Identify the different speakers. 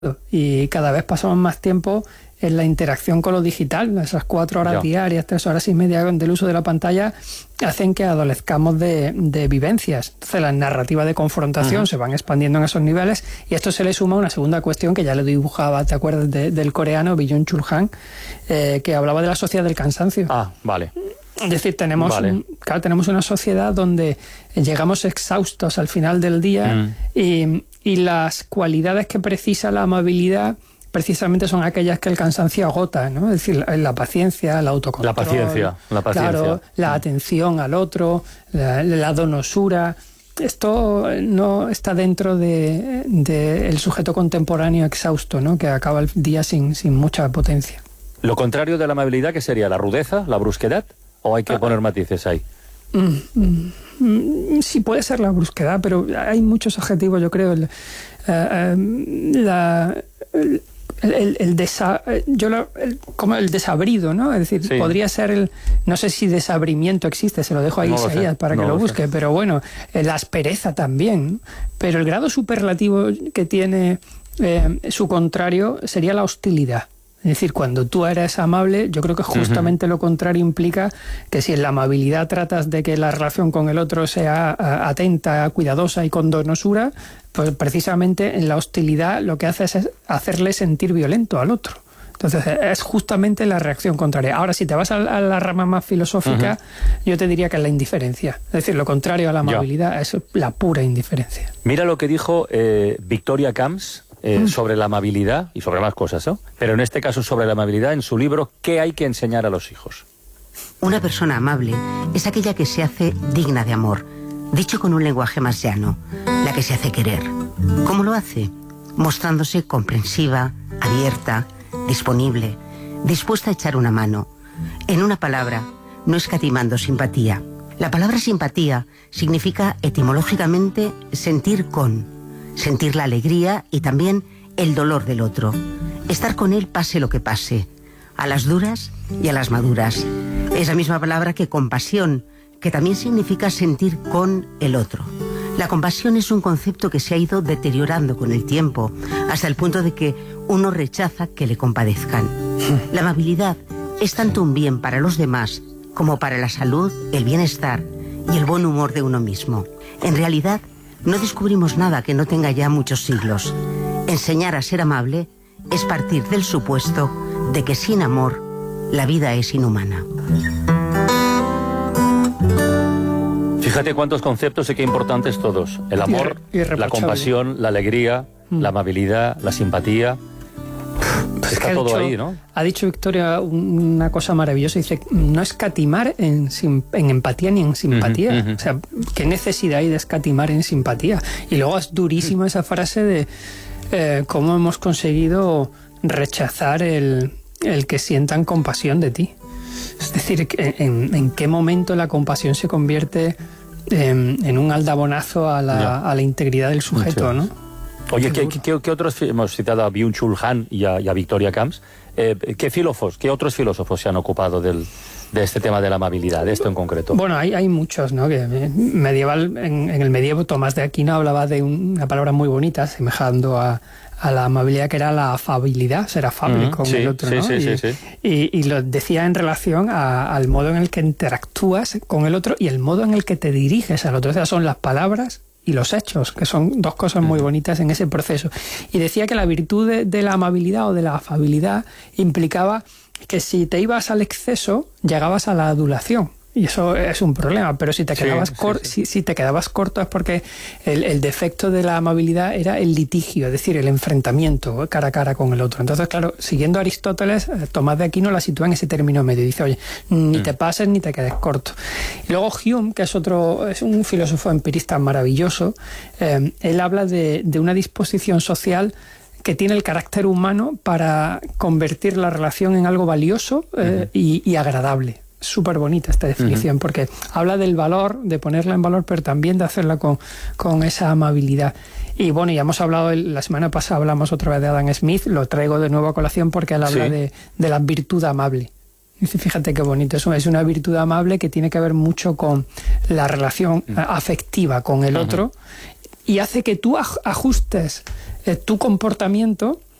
Speaker 1: y cada vez pasamos más tiempo en la interacción con lo digital. Esas 4 horas diarias, 3 horas y media del uso de la pantalla hacen que adolezcamos de vivencias. Entonces las narrativas de confrontación se van expandiendo en esos niveles, y esto se le suma a una segunda cuestión que ya le dibujaba, ¿te acuerdas? Del coreano Byung-Chul Han, que hablaba de la sociedad del cansancio.
Speaker 2: Vale.
Speaker 1: Es decir, tenemos una sociedad donde llegamos exhaustos al final del día y las cualidades que precisa la amabilidad precisamente son aquellas que el cansancio agota, ¿no? Es decir, la paciencia, la autocontrol.
Speaker 2: La paciencia.
Speaker 1: Claro, la atención al otro, la donosura. Esto no está dentro del sujeto contemporáneo exhausto, ¿no? Que acaba el día sin mucha potencia.
Speaker 2: Lo contrario de la amabilidad, ¿qué sería? ¿La rudeza, la brusquedad? ¿O hay que poner matices ahí?
Speaker 1: Sí, puede ser la brusquedad, pero hay muchos adjetivos, yo creo. Como el desabrido, ¿no? Es decir, podría ser no sé si desabrimiento existe, se lo dejo ahí a Isaías para que lo busque, pero bueno, la aspereza también. Pero el grado superlativo que tiene su contrario sería la hostilidad. Es decir, cuando tú eres amable, yo creo que justamente lo contrario implica que si en la amabilidad tratas de que la relación con el otro sea atenta, cuidadosa y con donosura, pues precisamente en la hostilidad lo que haces es hacerle sentir violento al otro. Entonces es justamente la reacción contraria. Ahora, si te vas a la rama más filosófica, yo te diría que es la indiferencia. Es decir, lo contrario a la amabilidad es la pura indiferencia.
Speaker 2: Mira lo que dijo Victoria Camps sobre la amabilidad y sobre más cosas, ¿no? Pero en este caso sobre la amabilidad en su libro ¿Qué hay que enseñar a los hijos?
Speaker 3: Una persona amable es aquella que se hace digna de amor, dicho con un lenguaje más llano, la que se hace querer. ¿Cómo lo hace? Mostrándose comprensiva, abierta, disponible, dispuesta a echar una mano. En una palabra, no escatimando simpatía. La palabra simpatía significa etimológicamente sentir la alegría y también el dolor del otro. Estar con él pase lo que pase, a las duras y a las maduras. Es la misma palabra que compasión, que también significa sentir con el otro. La compasión es un concepto que se ha ido deteriorando con el tiempo, hasta el punto de que uno rechaza que le compadezcan. La amabilidad es tanto un bien para los demás como para la salud, el bienestar y el buen humor de uno mismo. En realidad, no descubrimos nada que no tenga ya muchos siglos. Enseñar a ser amable es partir del supuesto de que sin amor la vida es inhumana.
Speaker 2: Fíjate cuántos conceptos y qué importantes todos. El amor, la compasión, la alegría, la amabilidad, la simpatía. Está todo ahí, ¿no?
Speaker 1: Ha dicho Victoria una cosa maravillosa. Dice, no escatimar en empatía ni en simpatía. O sea, ¿qué necesidad hay de escatimar en simpatía? Y luego es durísima esa frase de cómo hemos conseguido rechazar el que sientan compasión de ti. Es decir, en qué momento la compasión se convierte en un aldabonazo a la integridad del sujeto, ¿no?
Speaker 2: Oye, ¿qué otros, hemos citado a Byung-Chul Han y a Victoria Camps, ¿qué otros filósofos se han ocupado de este tema de la amabilidad, de esto en concreto?
Speaker 1: Bueno, hay muchos, ¿no? Que en el medievo Tomás de Aquino hablaba de una palabra muy bonita, semejando a la amabilidad, que era la afabilidad, ser afable con el otro, ¿no? Y lo decía en relación al modo en el que interactúas con el otro y el modo en el que te diriges al otro. O sea, son las palabras y los hechos, que son dos cosas muy bonitas en ese proceso. Y decía que la virtud de la amabilidad o de la afabilidad implicaba que si te ibas al exceso, llegabas a la adulación. Y eso es un problema, pero si te quedabas si te quedabas corto es porque el defecto de la amabilidad era el litigio, es decir, el enfrentamiento cara a cara con el otro. Entonces, claro, siguiendo a Aristóteles, Tomás de Aquino la sitúa en ese término medio. Dice, oye, ni te pases ni te quedes corto. Y luego Hume, que es un filósofo empirista maravilloso, él habla de una disposición social que tiene el carácter humano para convertir la relación en algo valioso y agradable. Súper bonita esta definición, porque habla del valor, de ponerla en valor, pero también de hacerla con esa amabilidad. Y bueno, ya hemos hablado, la semana pasada hablamos otra vez de Adam Smith, lo traigo de nuevo a colación porque él habla de la virtud amable. Dice, fíjate qué bonito, eso es una virtud amable que tiene que ver mucho con la relación afectiva con el otro y hace que tú ajustes tu comportamiento